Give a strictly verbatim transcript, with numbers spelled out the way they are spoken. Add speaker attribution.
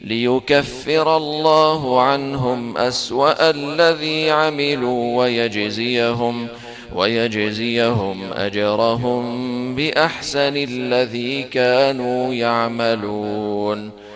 Speaker 1: ليكفر الله عنهم أسوأ الذي عملوا ويجزيهم ويجزيهم أجرهم بأحسن الذي كانوا يعملون.